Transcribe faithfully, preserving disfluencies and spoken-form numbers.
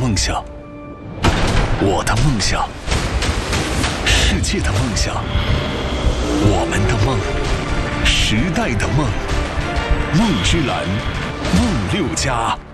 梦想，我的梦想，世界的梦想，我们的梦，时代的梦。梦之蓝，梦六家。